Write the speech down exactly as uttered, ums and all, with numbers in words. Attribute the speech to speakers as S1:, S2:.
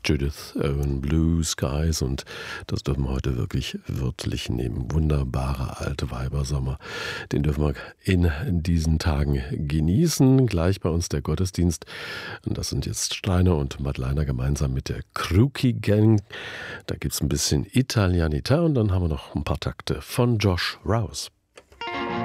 S1: Judith Owen, Blue Skies, und das dürfen wir heute wirklich wörtlich nehmen. Wunderbarer alte Weibersommer, den dürfen wir in diesen Tagen genießen. Gleich bei uns der Gottesdienst. Und das sind jetzt Steiner und Madleiner gemeinsam mit der Kruki Gang. Da gibt es ein bisschen Italianità und dann haben wir noch ein paar Takte von Josh Rouse.